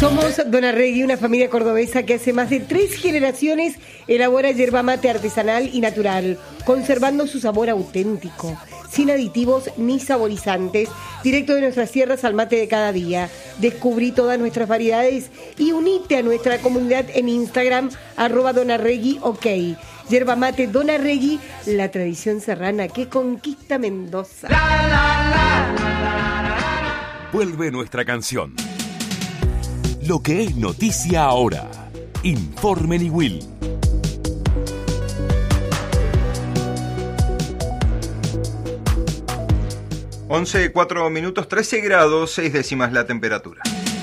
Somos Dona Regui, una familia cordobesa que hace más de 3 generaciones elabora yerba mate artesanal y natural, conservando su sabor auténtico, sin aditivos ni saborizantes, directo de nuestras tierras al mate de cada día. Descubrí todas nuestras variedades y unite a nuestra comunidad en Instagram, @DonaRegui_OK. Yerba mate Dona Regui, la tradición serrana que conquista Mendoza. Vuelve nuestra canción. Lo que es noticia ahora. Informe Niwil. 11:04, 13 grados, 6 décimas la temperatura.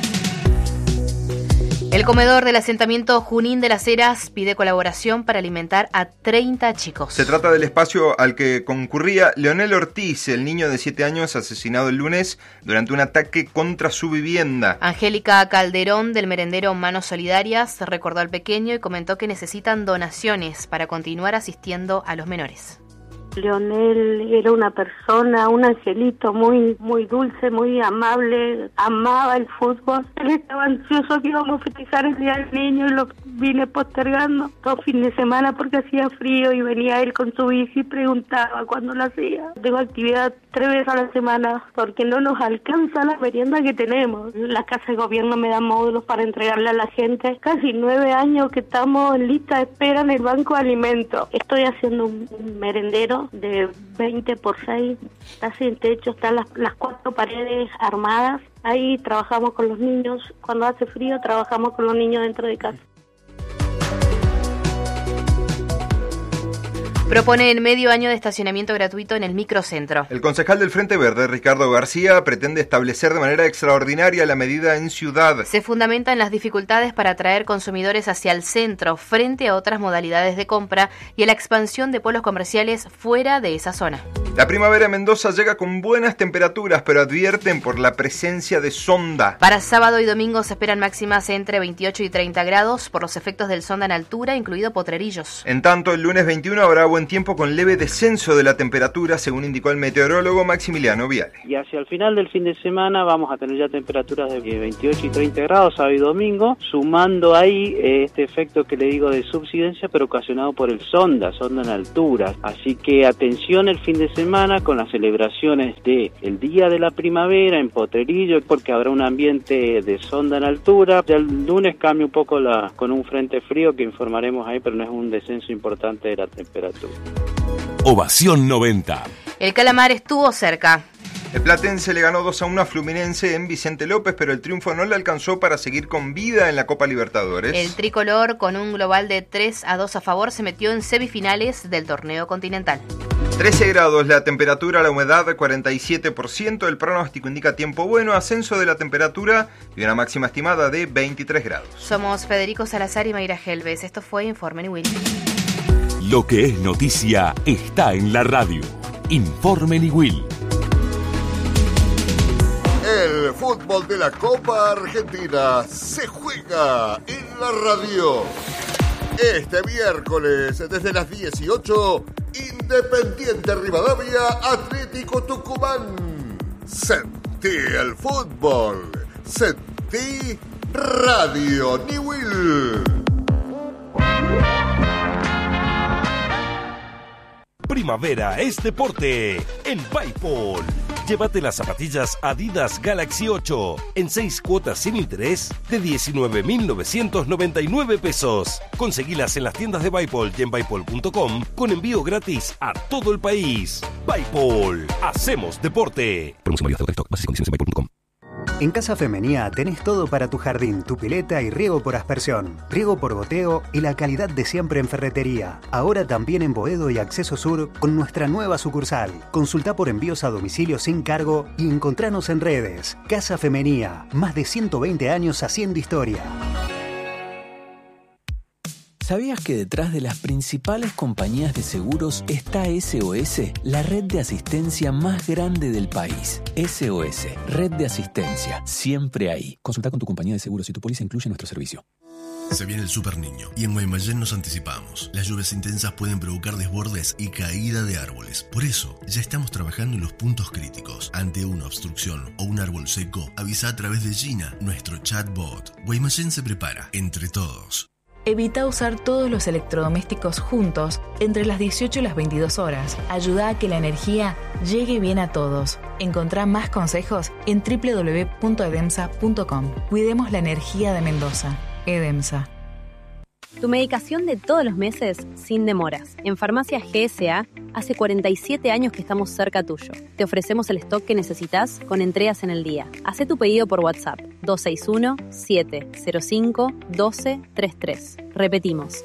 El comedor del asentamiento Junín de las Heras pide colaboración para alimentar a 30 chicos. Se trata del espacio al que concurría Leonel Ortiz, el niño de 7 años asesinado el lunes durante un ataque contra su vivienda. Angélica Calderón, del merendero Manos Solidarias, recordó al pequeño y comentó que necesitan donaciones para continuar asistiendo a los menores. Leonel era una persona, un angelito muy dulce, muy amable, amaba el fútbol. Él estaba ansioso que íbamos a festejar el Día del Niño y lo vine postergando 2 fines de semana porque hacía frío y venía él con su bici y preguntaba cuándo lo hacía. Tengo actividad 3 veces a la semana porque no nos alcanza la merienda que tenemos. La Casa de Gobierno me da módulos para entregarle a la gente. Casi 9 años que estamos en lista de espera en el Banco de Alimentos. Estoy haciendo un merendero de 20 por 6, está sin techo, están las 4 paredes armadas. Ahí trabajamos con los niños, cuando hace frío trabajamos con los niños dentro de casa. Propone el medio año de estacionamiento gratuito en el microcentro. El concejal del Frente Verde, Ricardo García, pretende establecer de manera extraordinaria la medida en Ciudad. Se fundamenta en las dificultades para atraer consumidores hacia el centro frente a otras modalidades de compra y a la expansión de polos comerciales fuera de esa zona. La primavera en Mendoza llega con buenas temperaturas, pero advierten por la presencia de sonda. Para sábado y domingo se esperan máximas entre 28 y 30 grados por los efectos del sonda en altura, incluido Potrerillos. En tanto, el lunes 21 habrá buen tiempo con leve descenso de la temperatura, según indicó el meteorólogo Maximiliano Viale. Y hacia el final del fin de semana vamos a tener ya temperaturas de 28 y 30 grados sábado y domingo, sumando ahí este efecto que le digo de subsidencia, pero ocasionado por el sonda en altura. Así que atención el fin de semana con las celebraciones de el Día de la Primavera en Potrerillo, porque habrá un ambiente de sonda en altura. Ya el lunes cambia un poco con un frente frío que informaremos ahí, pero no es un descenso importante de la temperatura. Ovación 90. El Calamar estuvo cerca. El Platense le ganó 2-1 a Fluminense en Vicente López, pero el triunfo no le alcanzó para seguir con vida en la Copa Libertadores. El tricolor, con un global de 3-2 a favor, se metió en semifinales del torneo continental. 13 grados la temperatura, la humedad 47%, el pronóstico indica tiempo bueno, ascenso de la temperatura y una máxima estimada de 23 grados. Somos Federico Salazar y Mayra Helves. Esto fue Informe Niwil. Lo que es noticia está en la radio. Informe Niwil. El fútbol de la Copa Argentina se juega en la radio. Este miércoles, desde las 18, Independiente Rivadavia, Atlético Tucumán. Sentí el fútbol. Sentí Radio Niwil. Primavera es deporte en Bipol. Llévate las zapatillas Adidas Galaxy 8 en 6 cuotas sin interés de 19.999 pesos. Conseguilas en las tiendas de Bipol y en Bipol.com con envío gratis a todo el país. Bipol, hacemos deporte. Promoción válida hasta bases y condiciones en Bipol.com. En Casa Femenía tenés todo para tu jardín, tu pileta y riego por aspersión, riego por goteo y la calidad de siempre en ferretería. Ahora también en Boedo y Acceso Sur con nuestra nueva sucursal. Consulta por envíos a domicilio sin cargo y encontranos en redes. Casa Femenía, más de 120 años haciendo historia. ¿Sabías que detrás de las principales compañías de seguros está SOS, la red de asistencia más grande del país? SOS, red de asistencia, siempre ahí. Consulta con tu compañía de seguros si tu póliza incluye nuestro servicio. Se viene el Super Niño y en Guaymallén nos anticipamos. Las lluvias intensas pueden provocar desbordes y caída de árboles. Por eso, ya estamos trabajando en los puntos críticos. Ante una obstrucción o un árbol seco, avisa a través de Gina, nuestro chatbot. Guaymallén se prepara, entre todos. Evita usar todos los electrodomésticos juntos entre las 18 y las 22 horas. Ayuda a que la energía llegue bien a todos. Encontrá más consejos en www.edemsa.com. Cuidemos la energía de Mendoza. EDEMSA. Tu medicación de todos los meses sin demoras. En Farmacia GSA, hace 47 años que estamos cerca tuyo. Te ofrecemos el stock que necesitas con entregas en el día. Hacé tu pedido por WhatsApp 261-705-1233. Repetimos,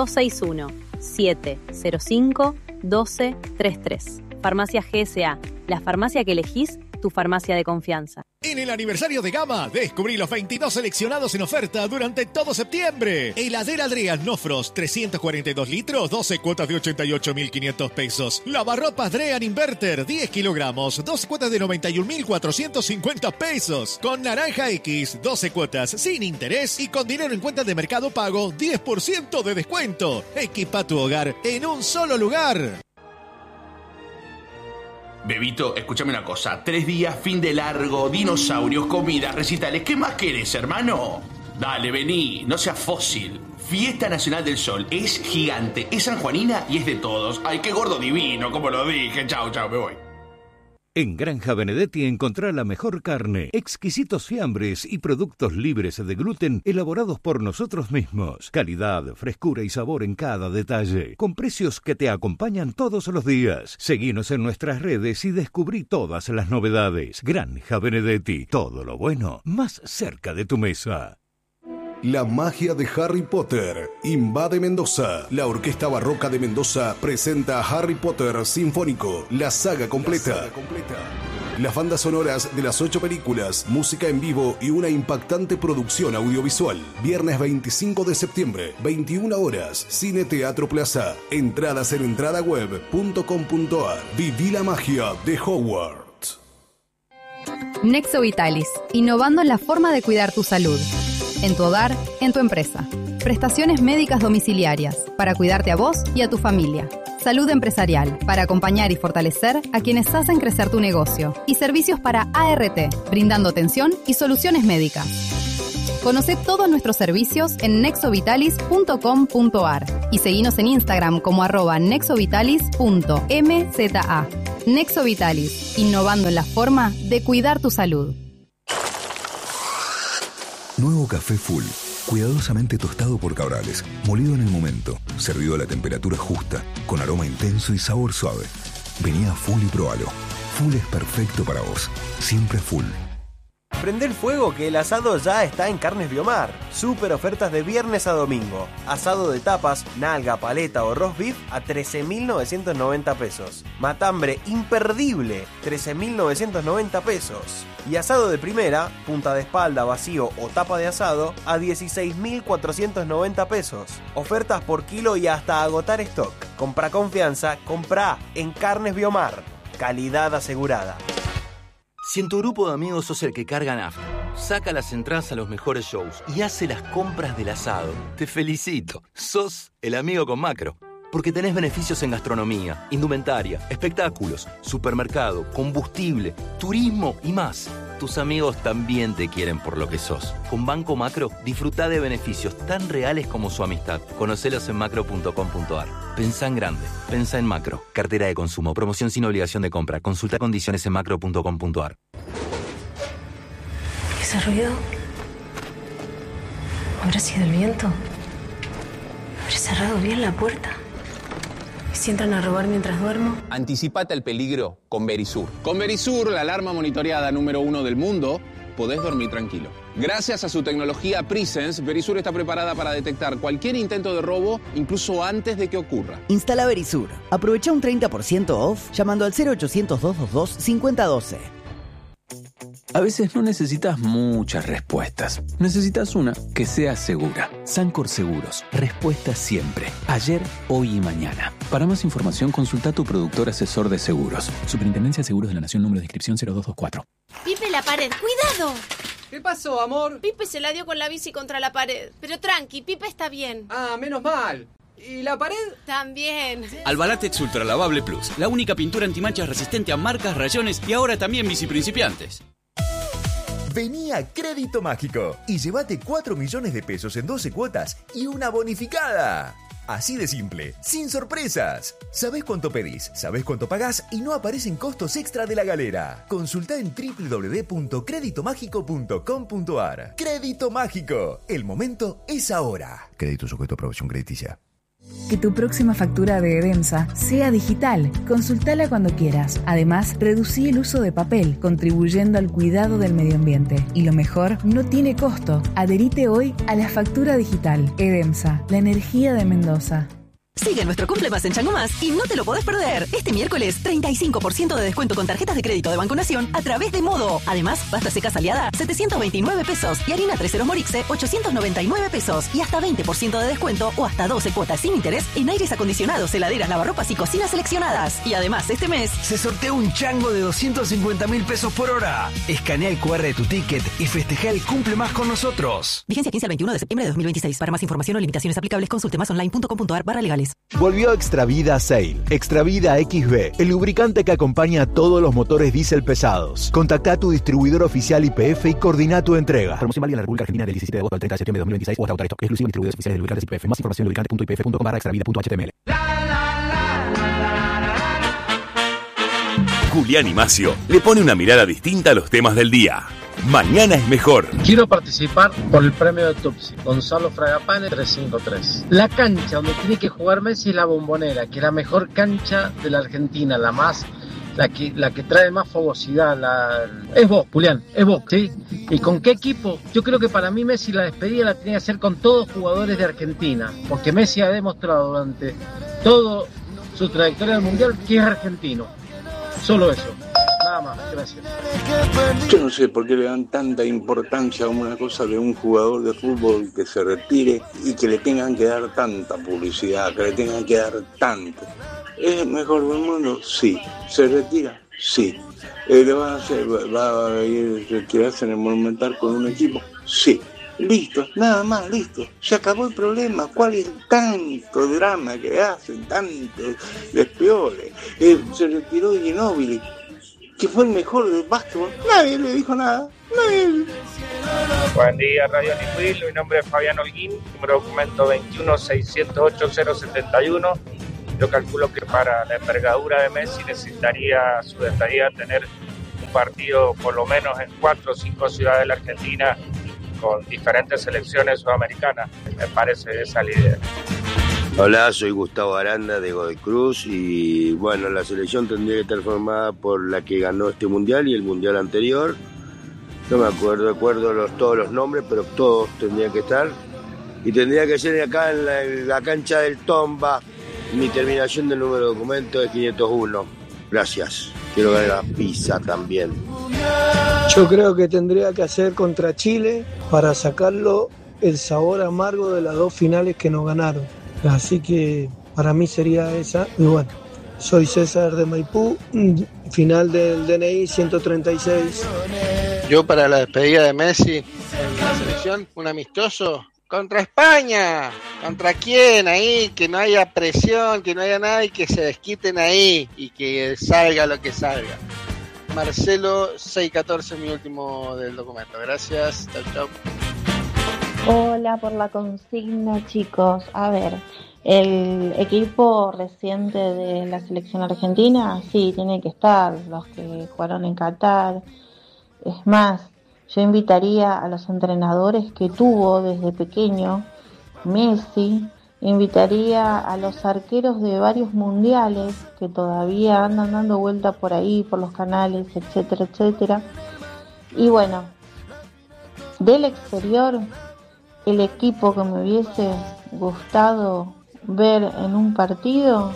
261-705-1233. Farmacia GSA, la farmacia que elegís, tu farmacia de confianza. En el aniversario de Gama, descubrí los 22 seleccionados en oferta durante todo septiembre. Heladera Adrián No Frost, 342 litros, 12 cuotas de 88.500 pesos. Lavarropas Drean Inverter, 10 kilogramos, 12 cuotas de 91.450 pesos. Con Naranja X, 12 cuotas sin interés y con dinero en cuenta de Mercado Pago, 10% de descuento. Equipa tu hogar en un solo lugar. Bebito, escúchame una cosa. 3 días, fin de largo, dinosaurios, comidas, recitales. ¿Qué más querés, hermano? Dale, vení, no seas fósil. Fiesta Nacional del Sol. Es gigante, es sanjuanina y es de todos. Ay, qué gordo divino, como lo dije. Chau, me voy. En Granja Benedetti encontrá la mejor carne, exquisitos fiambres y productos libres de gluten elaborados por nosotros mismos. Calidad, frescura y sabor en cada detalle, con precios que te acompañan todos los días. Seguinos en nuestras redes y descubrí todas las novedades. Granja Benedetti, todo lo bueno más cerca de tu mesa. La magia de Harry Potter invade Mendoza. La Orquesta Barroca de Mendoza presenta a Harry Potter Sinfónico, la saga completa. Las bandas sonoras de las 8 películas, música en vivo y una impactante producción audiovisual. Viernes 25 de septiembre, 21 horas, Cine Teatro Plaza. Entradas en entradaweb.com.ar. Viví la magia de Hogwarts. Nexo Vitalis, innovando en la forma de cuidar tu salud. En tu hogar, en tu empresa. Prestaciones médicas domiciliarias, para cuidarte a vos y a tu familia. Salud empresarial, para acompañar y fortalecer a quienes hacen crecer tu negocio. Y servicios para ART, brindando atención y soluciones médicas. Conoce todos nuestros servicios en nexovitalis.com.ar y seguinos en Instagram como @nexovitalis.mza. Nexo Vitalis, innovando en la forma de cuidar tu salud. Nuevo café Full, cuidadosamente tostado por Cabrales, molido en el momento, servido a la temperatura justa, con aroma intenso y sabor suave. Vení a Full y probalo. Full es perfecto para vos, siempre Full. Prende el fuego que el asado ya está en Carnes Biomar. Super ofertas de viernes a domingo. Asado de tapas, nalga, paleta o roast beef a 13.990 pesos. Matambre imperdible, 13.990 pesos. Y asado de primera, punta de espalda, vacío o tapa de asado a 16.490 pesos. Ofertas por kilo y hasta agotar stock. Compra confianza, compra en Carnes Biomar. Calidad asegurada. Si en tu grupo de amigos sos el que carga nafta, saca las entradas a los mejores shows y hace las compras del asado, te felicito. Sos el amigo con Macro. Porque tenés beneficios en gastronomía, indumentaria, espectáculos, supermercado, combustible, turismo y más. Tus amigos también te quieren por lo que sos. Con Banco Macro, disfrutá de beneficios tan reales como su amistad. Conocelos en macro.com.ar. Pensá en grande. Pensá en Macro. Cartera de consumo. Promoción sin obligación de compra. Consulta condiciones en macro.com.ar. ¿Ese ruido? ¿Habrá sido el viento? ¿Habré cerrado bien la puerta? ¿Y si entran a robar mientras duermo? Anticipate al peligro con Verisur. Con Verisur, la alarma monitoreada número 1 del mundo, podés dormir tranquilo. Gracias a su tecnología Presence, Verisur está preparada para detectar cualquier intento de robo, incluso antes de que ocurra. Instala Verisur. Aprovecha un 30% off llamando al 0800-222-5012. A veces no necesitas muchas respuestas. Necesitas una que sea segura. Sancor Seguros. Respuesta siempre. Ayer, hoy y mañana. Para más información, consulta a tu productor asesor de seguros. Superintendencia de Seguros de la Nación, número de inscripción 0224. Pipe la pared, ¡cuidado! ¿Qué pasó, amor? Pipe se la dio con la bici contra la pared. Pero tranqui, Pipe está bien. Ah, menos mal. ¿Y la pared? También. Albalatex Ultra Lavable Plus, la única pintura antimanchas resistente a marcas, rayones y ahora también bici principiantes. Vení a Crédito Mágico y llévate 4 millones de pesos en 12 cuotas y una bonificada. Así de simple, sin sorpresas. Sabés cuánto pedís, sabés cuánto pagás y no aparecen costos extra de la galera. Consultá en www.creditomágico.com.ar. Crédito Mágico, el momento es ahora. Crédito sujeto a aprobación crediticia. Que tu próxima factura de Edemsa sea digital. Consultala cuando quieras. Además, reducí el uso de papel, contribuyendo al cuidado del medio ambiente. Y lo mejor, no tiene costo. Adherite hoy a la factura digital. Edemsa, la energía de Mendoza. Sigue nuestro Cumple Más en Chango Más y no te lo podés perder. Este miércoles, 35% de descuento con tarjetas de crédito de Banco Nación a través de Modo. Además, pasta seca Aliada, 729 pesos y harina 3 Morixe, 899 pesos y hasta 20% de descuento o hasta 12 cuotas sin interés en aires acondicionados, heladeras, lavarropas y cocinas seleccionadas. Y además, este mes se sortea un chango de 250.000 pesos por hora. Escanea el QR de tu ticket y festeja el Cumple Más con nosotros. Vigencia 15 al 21 de septiembre de 2026. Para más información o limitaciones aplicables, consulte másonline.com.ar/legales. Volvió Extravida Sail, Extravida XB, el lubricante que acompaña a todos los motores diésel pesados. Contacta a tu distribuidor oficial YPF y coordina tu entrega. Promoción válida en la República Argentina del 17 de agosto al 30 de septiembre de 2026 o hasta agotar esto. Exclusivo en distribuidores oficiales de lubricantes YPF. Más información en lubricante.ypf.com/extravida.html. Julián y Macio le pone una mirada distinta a los temas del día. Mañana es mejor. Quiero participar por el premio de Tupsi. Gonzalo Fragapane 353. La cancha donde tiene que jugar Messi es la Bombonera, que es la mejor cancha de la Argentina, la que trae más fogosidad. Es vos, Julián, es vos, ¿sí? ¿Y con qué equipo? Yo creo que para mí Messi la despedida la tenía que hacer con todos jugadores de Argentina, porque Messi ha demostrado durante toda su trayectoria del Mundial que es argentino. Solo eso. Nada más, gracias. Yo no sé por qué le dan tanta importancia a una cosa de un jugador de fútbol que se retire y que le tengan que dar tanta publicidad, que le tengan que dar tanto. ¿Es el mejor del mundo? Sí. ¿Se retira? Sí. ¿Le van a hacer, va a ir a retirarse en el Monumental con un equipo? Sí. Listo, nada más, listo. Se acabó el problema. ¿Cuál es tanto drama que hacen, tanto despiole? Se retiró Ginóbili, que fue el mejor del básquetbol. Nadie le dijo nada. Nadie. Buen día, Radio Niquil. Mi nombre es Fabián Holguín, número de documento 21608-071. Yo calculo que para la envergadura de Messi necesitaría su despedida tener un partido por lo menos en 4 o 5 ciudades de la Argentina con diferentes selecciones sudamericanas. Me parece esa la idea. Hola, soy Gustavo Aranda de Godoy Cruz y bueno, la selección tendría que estar formada por la que ganó este mundial y el mundial anterior. No me acuerdo todos los nombres, pero todos tendrían que estar. Y tendría que ser acá en la cancha del Tomba. Mi terminación del número de documento es 501. Gracias. Quiero ganar la pizza también. Yo creo que tendría que hacer contra Chile para sacarlo el sabor amargo de las 2 finales que nos ganaron. Así que para mí sería esa. Y bueno, soy César de Maipú, final del DNI 136. Yo para la despedida de Messi en la selección, un amistoso contra España. ¿Contra quién? Ahí, que no haya presión, que no haya nada y que se desquiten ahí y que salga lo que salga. Marcelo 614, mi último del documento. Gracias, chau chau. Hola por la consigna, chicos. A ver, el equipo reciente de la selección argentina, sí, tiene que estar, los que jugaron en Qatar. Es más, yo invitaría a los entrenadores que tuvo desde pequeño Messi, invitaría a los arqueros de varios mundiales que todavía andan dando vuelta por ahí, por los canales, etcétera, etcétera. Y bueno, del exterior, el equipo que me hubiese gustado ver en un partido,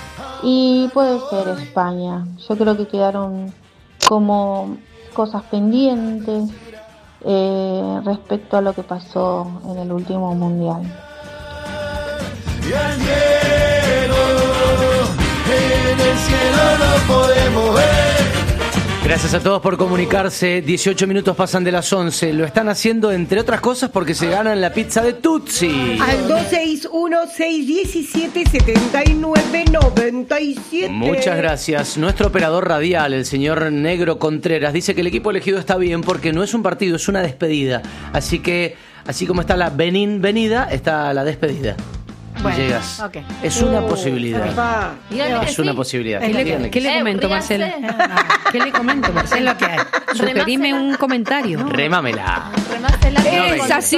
y puede ser España. Yo creo que quedaron como cosas pendientes respecto a lo que pasó en el último mundial. Y al cielo, en el cielo lo podemos ver. Gracias a todos por comunicarse. 18 minutos pasan de las 11. Lo están haciendo, entre otras cosas, porque se ganan la pizza de Tutsi. Al 261-617-7997. Muchas gracias. Nuestro operador radial, el señor Negro Contreras, dice que el equipo elegido está bien porque no es un partido, es una despedida. Así que, así como está la venida, está la despedida. Bueno, llegas. Okay. Es una posibilidad. Es una posibilidad. ¿Qué le comento, Marcelo? ¿Qué le comento, Marcelo? Sugerime un comentario. Remámela. Es así,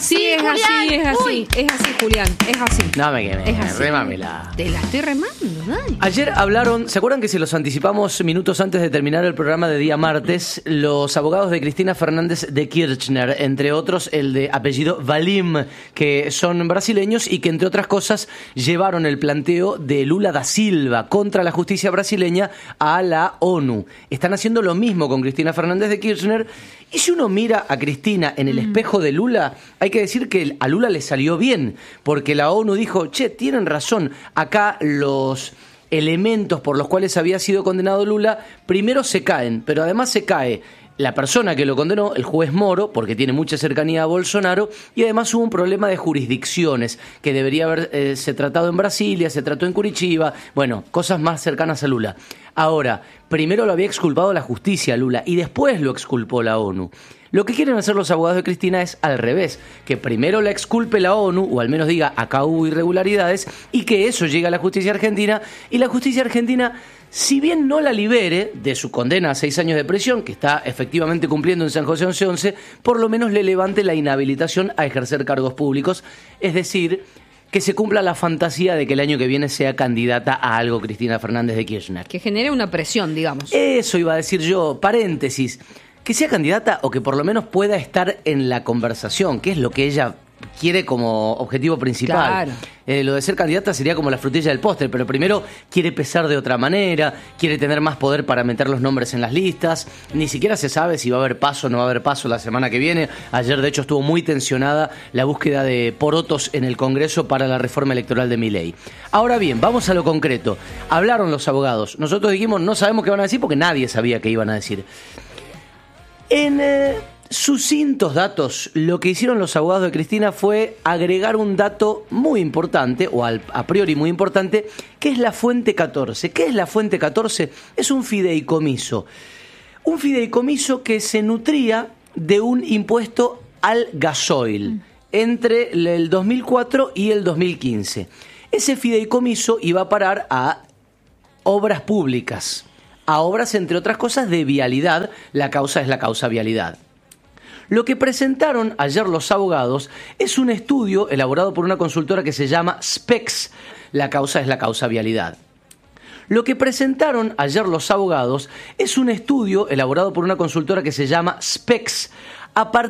Julián. Es así. No me quemes. Es así. Remámela. Te la estoy remando, dale. Ayer hablaron, ¿se acuerdan que se los anticipamos minutos antes de terminar el programa de día martes? Los abogados de Cristina Fernández de Kirchner, entre otros el de apellido Valim, que son brasileños y que entre otras cosas llevaron el planteo de Lula da Silva contra la justicia brasileña a la ONU. Están haciendo lo mismo con Cristina Fernández de Kirchner. Y si uno mira a Cristina en el espejo de Lula, hay que decir que a Lula le salió bien, porque la ONU dijo, che, tienen razón, acá los elementos por los cuales había sido condenado Lula, primero se caen, pero además se cae la persona que lo condenó, el juez Moro, porque tiene mucha cercanía a Bolsonaro, y además hubo un problema de jurisdicciones, que debería haberse tratado en Brasilia, se trató en Curitiba, bueno, cosas más cercanas a Lula. Ahora, primero lo había exculpado la justicia Lula, y después lo exculpó la ONU. Lo que quieren hacer los abogados de Cristina es al revés, que primero la exculpe la ONU, o al menos diga acá hubo irregularidades, y que eso llegue a la justicia argentina, y la justicia argentina, si bien no la libere de su condena a 6 años de prisión, que está efectivamente cumpliendo en San José 1111, por lo menos le levante la inhabilitación a ejercer cargos públicos, es decir, que se cumpla la fantasía de que el año que viene sea candidata a algo Cristina Fernández de Kirchner. Que genere una presión, digamos. Eso iba a decir yo, paréntesis, que sea candidata o que por lo menos pueda estar en la conversación, que es lo que ella quiere como objetivo principal. Claro. Lo de ser candidata sería como la frutilla del postre, pero primero quiere pesar de otra manera, quiere tener más poder para meter los nombres en las listas, ni siquiera se sabe si va a haber paso o no va a haber paso la semana que viene. Ayer de hecho estuvo muy tensionada la búsqueda de porotos en el Congreso para la reforma electoral de Milei. Ahora bien, vamos a lo concreto. Hablaron los abogados, nosotros dijimos no sabemos qué van a decir porque nadie sabía qué iban a decir. En sucintos datos, lo que hicieron los abogados de Cristina fue agregar un dato muy importante, o a priori muy importante, que es la fuente 14. ¿Qué es la fuente 14? Es un fideicomiso. Un fideicomiso que se nutría de un impuesto al gasoil entre el 2004 y el 2015. Ese fideicomiso iba a parar a obras públicas, a obras, entre otras cosas, de vialidad. La causa es la causa vialidad. Lo que presentaron ayer los abogados es un estudio elaborado por una consultora que se llama SPEX. La causa es la causa vialidad. Lo que presentaron ayer los abogados es un estudio elaborado por una consultora que se llama SPEX, a partir